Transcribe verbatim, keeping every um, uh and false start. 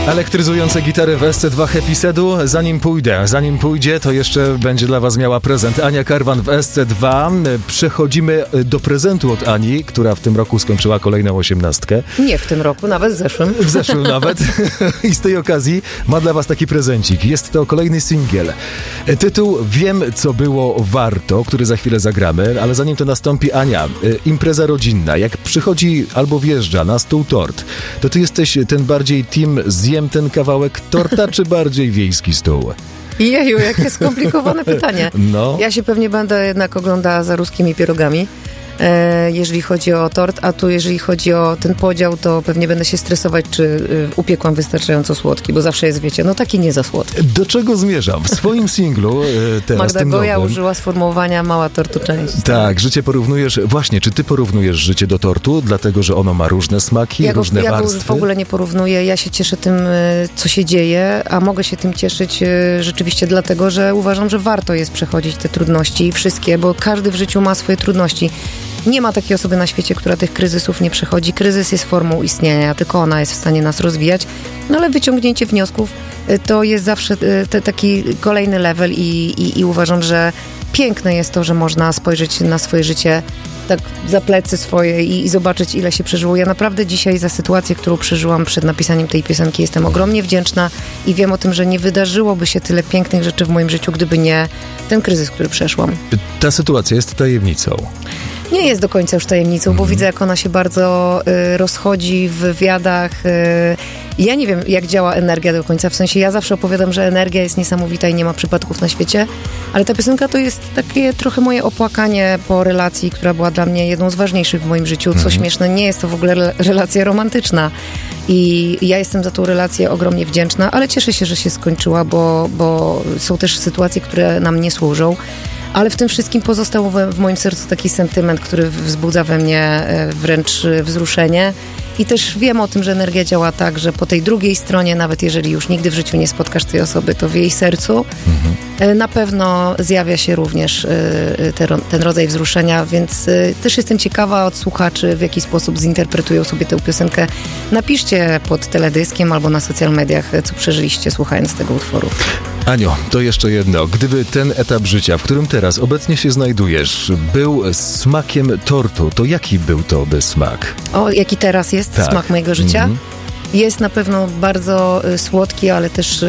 Elektryzujące gitary w S C dwa Happy Sedu. Zanim pójdę, zanim pójdzie, to jeszcze będzie dla was miała prezent. Ania Karwan w S C dwa. Przechodzimy do prezentu od Ani, która w tym roku skończyła kolejną osiemnastkę. Nie w tym roku, nawet w zeszłym. W zeszłym nawet. I z tej okazji ma dla was taki prezencik. Jest to kolejny singiel. Tytuł Wiem, co było warto, który za chwilę zagramy, ale zanim to nastąpi, Ania, impreza rodzinna. Jak przychodzi albo wjeżdża na stół tort, to ty jesteś ten bardziej team zjem ten kawałek torta, czy bardziej wiejski stół? Jeju, jakie skomplikowane pytanie. No. Ja się pewnie będę jednak oglądała za ruskimi pierogami, e, jeżeli chodzi o tort, a tu jeżeli chodzi o ten podział, to pewnie będę się stresować, czy y, upiekłam wystarczająco słodki, bo zawsze jest, wiecie, no taki nie za słodki. Do czego zmierzam? W swoim singlu, e, teraz Magda tym Goja nowym, użyła sformułowania mała tortu część. tak, życie porównujesz, właśnie, czy ty porównujesz życie do tortu, dlatego, że ono ma różne smaki, Ja go, różne ja go warstwy? już w ogóle nie porównuję. Ja się cieszę tym, y, co się dzieje, a mogę się tym cieszyć y, rzeczywiście dlatego, że uważam, że warto jest przechodzić te trudności wszystkie, bo każdy w życiu ma swoje trudności. Nie ma takiej osoby na świecie, która tych kryzysów nie przechodzi. Kryzys jest formą istnienia, tylko ona jest w stanie nas rozwijać. No ale wyciągnięcie wniosków y, to jest zawsze y, te, taki kolejny level i, i, i uważam, że piękne jest to, że można spojrzeć na swoje życie tak za plecy swoje i, i zobaczyć, ile się przeżyło. Ja naprawdę dzisiaj za sytuację, którą przeżyłam przed napisaniem tej piosenki, jestem ogromnie wdzięczna i wiem o tym, że nie wydarzyłoby się tyle pięknych rzeczy w moim życiu, gdyby nie ten kryzys, który przeszłam. Ta sytuacja jest tajemnicą. Nie jest do końca już tajemnicą, bo Mhm. widzę, jak ona się bardzo y, rozchodzi w wywiadach. Y, ja nie wiem, jak działa energia do końca. W sensie ja zawsze opowiadam, że energia jest niesamowita i nie ma przypadków na świecie, ale ta piosenka to jest takie trochę moje opłakanie po relacji, która była dla mnie jedną z ważniejszych w moim życiu. Co Mhm. śmieszne, nie jest to w ogóle re- relacja romantyczna. I ja jestem za tą relację ogromnie wdzięczna, ale cieszę się, że się skończyła, bo, bo są też sytuacje, które nam nie służą. Ale w tym wszystkim pozostał w, w moim sercu taki sentyment, który wzbudza we mnie e, wręcz wzruszenie. I też wiem o tym, że energia działa tak, że po tej drugiej stronie, nawet jeżeli już nigdy w życiu nie spotkasz tej osoby, to w jej sercu Mhm. e, na pewno zjawia się również e, te, ten rodzaj wzruszenia, więc e, też jestem ciekawa od słuchaczy, w jaki sposób zinterpretują sobie tę piosenkę. Napiszcie pod teledyskiem albo na social mediach, co przeżyliście słuchając tego utworu. Anio, to jeszcze jedno. Gdyby ten etap życia, w którym teraz obecnie się znajdujesz, był smakiem tortu, to jaki był to by smak? O, jaki teraz jest Tak. smak mojego życia? Mhm. Jest na pewno bardzo y, słodki, ale też y,